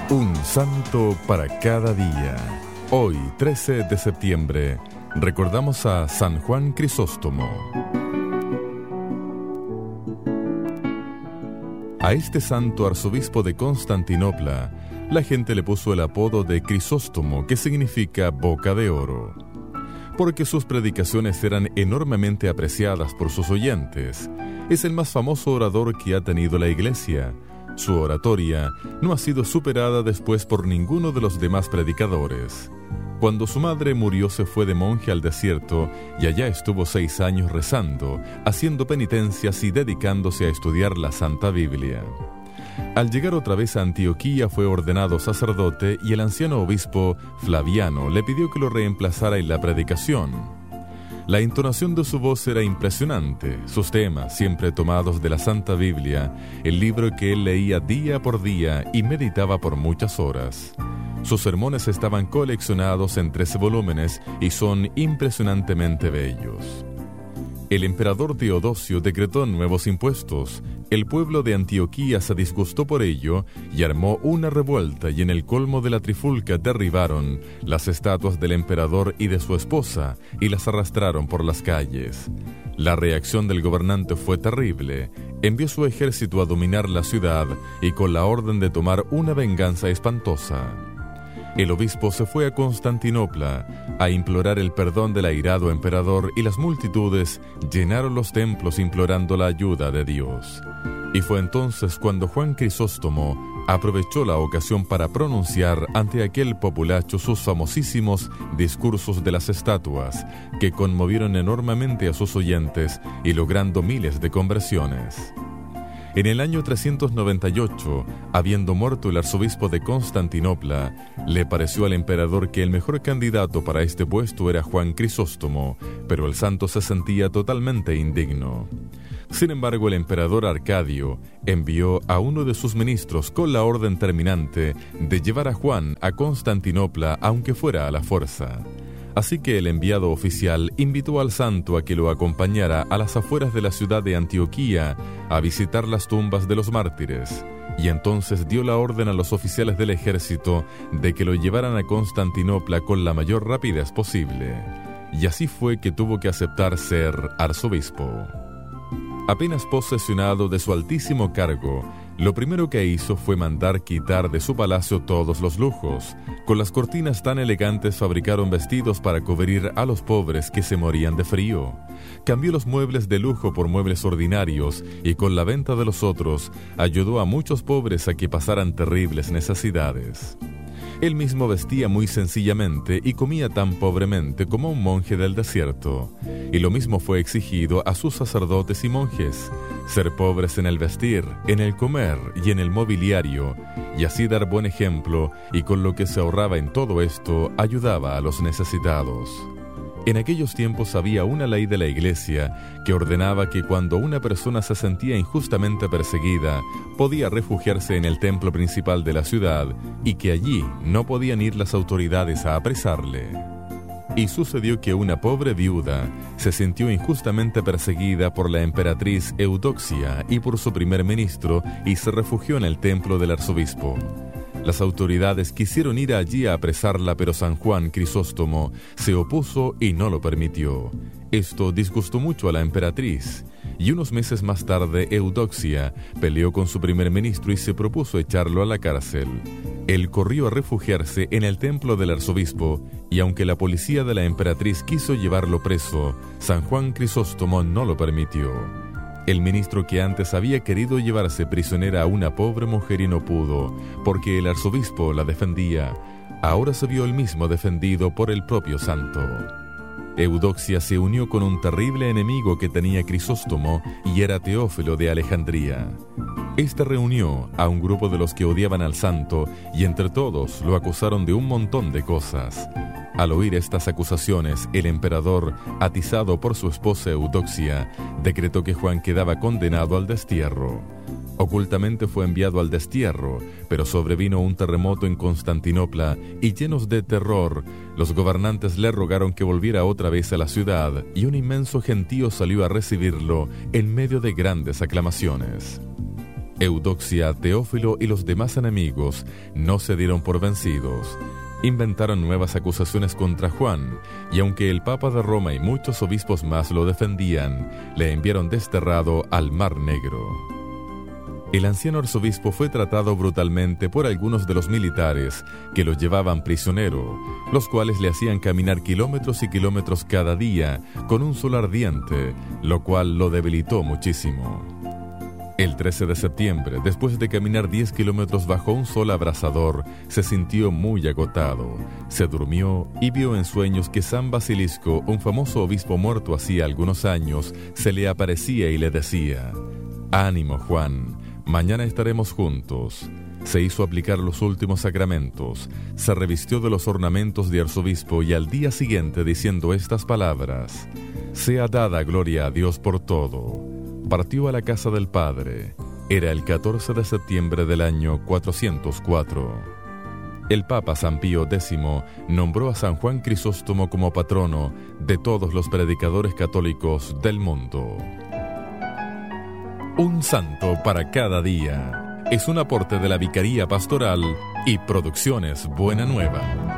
Un santo para cada día. Hoy, 13 de septiembre, recordamos a San Juan Crisóstomo. A este santo arzobispo de Constantinopla, la gente le puso el apodo de Crisóstomo, que significa boca de oro, porque sus predicaciones eran enormemente apreciadas por sus oyentes. Es el más famoso orador que ha tenido la Iglesia. Su oratoria no ha sido superada después por ninguno de los demás predicadores. Cuando su madre murió, se fue de monje al desierto y allá estuvo 6 años rezando, haciendo penitencias y dedicándose a estudiar la Santa Biblia. Al llegar otra vez a Antioquía, fue ordenado sacerdote y el anciano obispo Flaviano le pidió que lo reemplazara en la predicación. La entonación de su voz era impresionante, sus temas siempre tomados de la Santa Biblia, el libro que él leía día por día y meditaba por muchas horas. Sus sermones estaban coleccionados en 13 volúmenes y son impresionantemente bellos. El emperador Teodosio decretó nuevos impuestos. El pueblo de Antioquía se disgustó por ello y armó una revuelta, y en el colmo de la trifulca derribaron las estatuas del emperador y de su esposa y las arrastraron por las calles. La reacción del gobernante fue terrible. Envió su ejército a dominar la ciudad y con la orden de tomar una venganza espantosa. El obispo se fue a Constantinopla a implorar el perdón del airado emperador y las multitudes llenaron los templos implorando la ayuda de Dios. Y fue entonces cuando Juan Crisóstomo aprovechó la ocasión para pronunciar ante aquel populacho sus famosísimos discursos de las estatuas, que conmovieron enormemente a sus oyentes y logrando miles de conversiones. En el año 398, habiendo muerto el arzobispo de Constantinopla, le pareció al emperador que el mejor candidato para este puesto era Juan Crisóstomo, pero el santo se sentía totalmente indigno. Sin embargo, el emperador Arcadio envió a uno de sus ministros con la orden terminante de llevar a Juan a Constantinopla, aunque fuera a la fuerza. Así que el enviado oficial invitó al santo a que lo acompañara a las afueras de la ciudad de Antioquía a visitar las tumbas de los mártires, y entonces dio la orden a los oficiales del ejército de que lo llevaran a Constantinopla con la mayor rapidez posible. Y así fue que tuvo que aceptar ser arzobispo. Apenas posesionado de su altísimo cargo, lo primero que hizo fue mandar quitar de su palacio todos los lujos. Con las cortinas tan elegantes fabricaron vestidos para cubrir a los pobres que se morían de frío. Cambió los muebles de lujo por muebles ordinarios y con la venta de los otros ayudó a muchos pobres a que pasaran terribles necesidades. Él mismo vestía muy sencillamente y comía tan pobremente como un monje del desierto. Y lo mismo fue exigido a sus sacerdotes y monjes: ser pobres en el vestir, en el comer y en el mobiliario, y así dar buen ejemplo, y con lo que se ahorraba en todo esto, ayudaba a los necesitados. En aquellos tiempos había una ley de la Iglesia que ordenaba que cuando una persona se sentía injustamente perseguida, podía refugiarse en el templo principal de la ciudad y que allí no podían ir las autoridades a apresarle. Y sucedió que una pobre viuda se sintió injustamente perseguida por la emperatriz Eudoxia y por su primer ministro y se refugió en el templo del arzobispo. Las autoridades quisieron ir allí a apresarla, pero San Juan Crisóstomo se opuso y no lo permitió. Esto disgustó mucho a la emperatriz, y unos meses más tarde Eudoxia peleó con su primer ministro y se propuso echarlo a la cárcel. Él corrió a refugiarse en el templo del arzobispo, y aunque la policía de la emperatriz quiso llevarlo preso, San Juan Crisóstomo no lo permitió. El ministro, que antes había querido llevarse prisionera a una pobre mujer y no pudo, porque el arzobispo la defendía, ahora se vio él mismo defendido por el propio santo. Eudoxia se unió con un terrible enemigo que tenía Crisóstomo y era Teófilo de Alejandría. Este reunió a un grupo de los que odiaban al santo y entre todos lo acusaron de un montón de cosas. Al oír estas acusaciones, el emperador, atizado por su esposa Eudoxia, decretó que Juan quedaba condenado al destierro. Ocultamente fue enviado al destierro, pero sobrevino un terremoto en Constantinopla y, llenos de terror, los gobernantes le rogaron que volviera otra vez a la ciudad y un inmenso gentío salió a recibirlo en medio de grandes aclamaciones. Eudoxia, Teófilo y los demás enemigos no se dieron por vencidos. Inventaron nuevas acusaciones contra Juan, y aunque el Papa de Roma y muchos obispos más lo defendían, le enviaron desterrado al Mar Negro. El anciano arzobispo fue tratado brutalmente por algunos de los militares que lo llevaban prisionero, los cuales le hacían caminar kilómetros y kilómetros cada día con un sol ardiente, lo cual lo debilitó muchísimo. El 13 de septiembre, después de caminar 10 kilómetros bajo un sol abrasador, se sintió muy agotado. Se durmió y vio en sueños que San Basilisco, un famoso obispo muerto hacía algunos años, se le aparecía y le decía: «Ánimo, Juan, mañana estaremos juntos». Se hizo aplicar los últimos sacramentos, se revistió de los ornamentos de arzobispo y al día siguiente, diciendo estas palabras: «Sea dada gloria a Dios por todo», partió a la casa del Padre. Era el 14 de septiembre del año 404. El Papa San Pío X nombró a San Juan Crisóstomo como patrono de todos los predicadores católicos del mundo. Un santo para cada día es un aporte de la Vicaría Pastoral y Producciones Buena Nueva.